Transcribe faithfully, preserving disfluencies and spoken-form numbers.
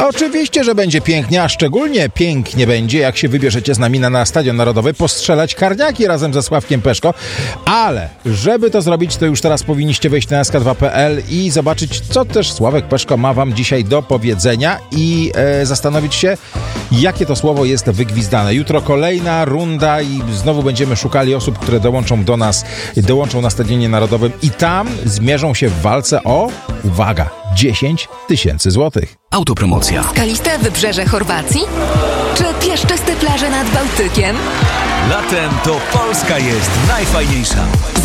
Oczywiście, że będzie pięknie, a szczególnie pięknie będzie, jak się wybierzecie z nami na, na Stadion Narodowy postrzelać karniaki razem ze Sławkiem Peszko, ale żeby to zrobić, to już teraz powinniście wejść na S K dwa kropka P L i zobaczyć, co też Sławek Peszko ma wam dzisiaj do powiedzenia i e, zastanowić się, jakie to słowo jest wygwizdane. Jutro kolejna runda i znowu będziemy szukali osób, które dołączą do nas, dołączą na Stadionie Narodowym i tam zmierzą się w walce o, uwaga, dziesięć tysięcy złotych. Autopromocja. Skaliste wybrzeże Chorwacji? Czy piaszczyste plaże nad Bałtykiem? Latem to Polska jest najfajniejsza.